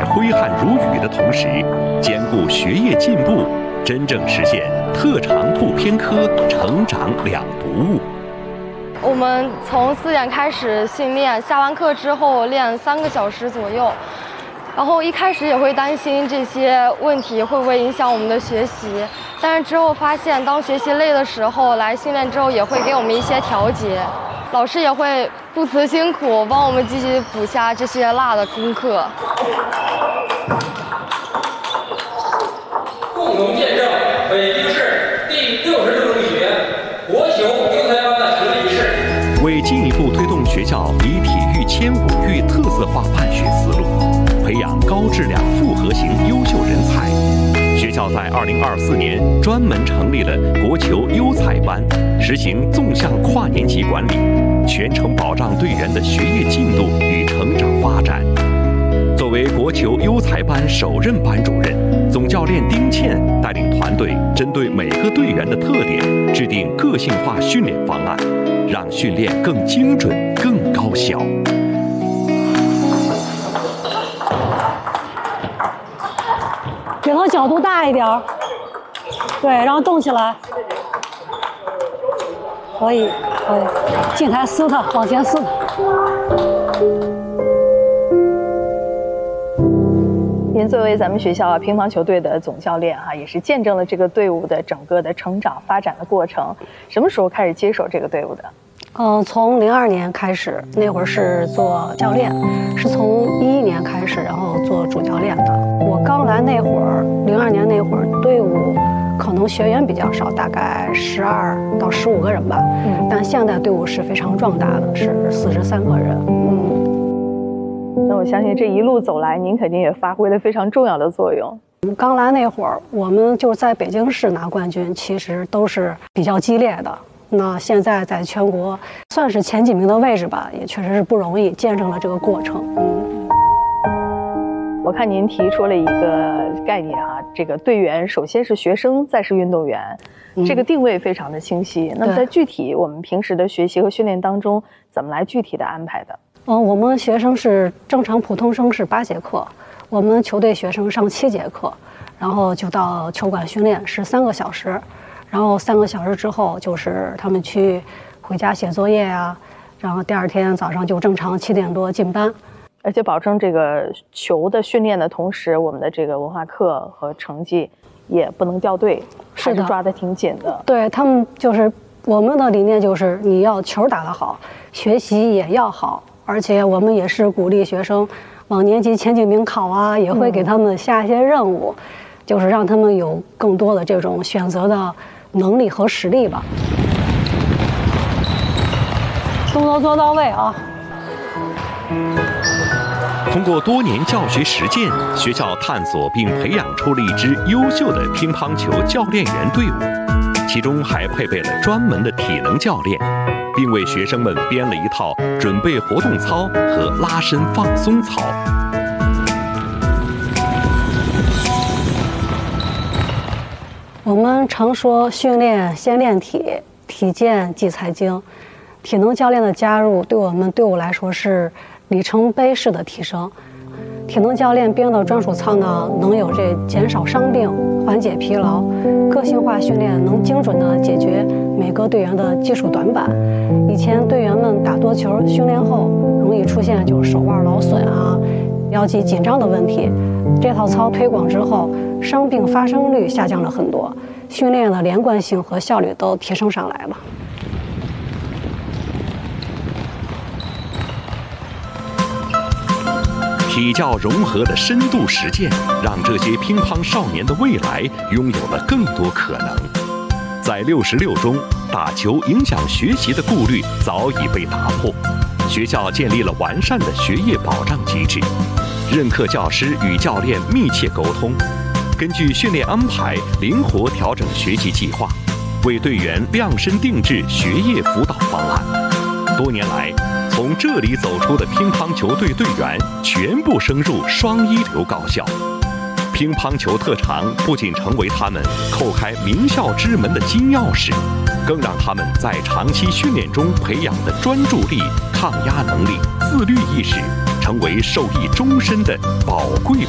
挥汗如雨的同时，兼顾学业进步，真正实现特长不偏科，成长两不误。 我们从4点开始训练，下完课之后练3个小时左右。然后一开始也会担心这些问题会不会影响我们的学习，但是之后发现，当学习累的时候来训练之后，也会给我们一些调节。老师也会不辞辛苦帮我们继续补下这些落的功课。 共同见证北京市第66中学国球优才班的成立仪式。 为进一步推动学校以体育牵5育特色化办学思路，培养高质量复合型优秀人才，学校在2024年专门成立了国球优才班，实行纵向跨年级管理，全程保障队员的学业进度与成长发展。作为国球优才班首任班主任，总教练丁倩带领团队针对每个队员的特点，制定个性化训练方案，让训练更精准、更高效。 给它角度大一点，对，然后动起来，可以，进台撕它，往前撕它。 您作为咱们学校乒乓球队的总教练也是见证了这个队伍的整个的成长发展的过程。什么时候开始接手这个队伍的？ 从02年开始，那会儿是做教练，是从11年开始，然后做主教练的。我刚来那会儿，02年那会儿，队伍可能学员比较少，大概12到15个人吧。但现在队伍是非常壮大的，是43个人。 那我相信这一路走来，您肯定也发挥了非常重要的作用。 刚来那会儿，我们就是在北京市拿冠军，其实都是比较激烈的。那现在在全国算是前几名的位置吧，也确实是不容易，见证了这个过程。 我看您提出了一个概念这个队员首先是学生，再是运动员，这个定位非常的清晰。那么在具体我们平时的学习和训练当中，怎么来具体的安排的？ 我们学生是正常普通生是8节课，我们球队学生上7节课，然后就到球馆训练是3个小时。然后3个小时之后，就是他们去回家写作业然后第二天早上就正常7点多进班， 而且保证这个球的训练的同时，我们的这个文化课和成绩也不能掉队，还是抓得挺紧的。 对，他们就是我们的理念就是你要球打得好，学习也要好，而且我们也是鼓励学生往年级前几名考也会给他们下一些任务，就是让他们有更多的这种选择的能力和实力吧。动作做到位通过多年教学实践，学校探索并培养出了一支优秀的乒乓球教练员队伍，其中还配备了专门的体能教练，并为学生们编了一套准备活动操和拉伸放松操。 我们常说训练先练体，体健即财经。体能教练的加入对我们队伍来说是里程碑式的提升。体能教练编的专属操呢，能有这减少伤病、缓解疲劳，个性化训练能精准地解决每个队员的技术短板。以前队员们打多球训练后容易出现就是手腕劳损腰肌紧张的问题，这套操推广之后，伤病发生率下降了很多，训练的连贯性和效率都提升上来了。 体教融合的深度实践，让这些乒乓少年的未来拥有了更多可能。在66中，打球影响学习的顾虑早已被打破，学校建立了完善的学业保障机制，任课教师与教练密切沟通，根据训练安排灵活调整学习计划，为队员量身定制学业辅导方案。多年来，从这里走出的乒乓球队队员全部升入双一流高校。乒乓球特长不仅成为他们叩开名校之门的金钥匙，更让他们在长期训练中培养的专注力、抗压能力、自律意识，成为受益终身的宝贵